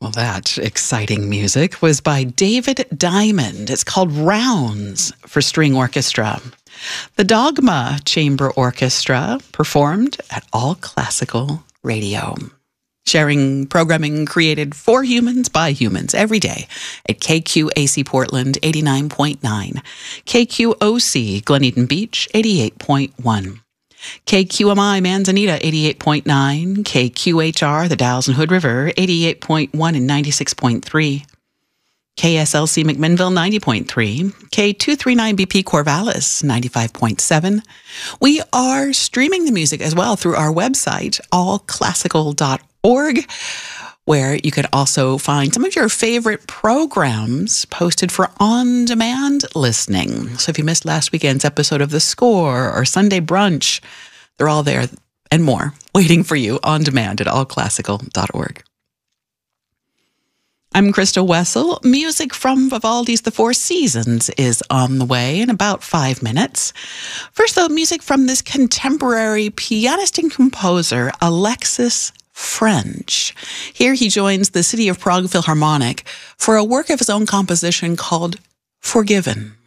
Well, that exciting music was by David Diamond. It's called Rounds for String Orchestra. The Dogma Chamber Orchestra performed at All Classical Radio, sharing programming created for humans by humans every day at KQAC Portland 89.9, KQOC Glen Eden Beach 88.1. KQMI Manzanita 88.9, KQHR the Dalles and Hood River 88.1 and 96.3, KSLC McMinnville 90.3, K239BP Corvallis 95.7. We are streaming the music as well through our website, allclassical.org, where you could also find some of your favorite programs posted for on-demand listening. So if you missed last weekend's episode of The Score or Sunday Brunch, they're all there and more waiting for you on demand at allclassical.org. I'm Krista Wessel. Music from Vivaldi's The Four Seasons is on the way in about 5 minutes. First, though, music from this contemporary pianist and composer, Alexis French. Here he joins the City of Prague Philharmonic for a work of his own composition called Forgiven.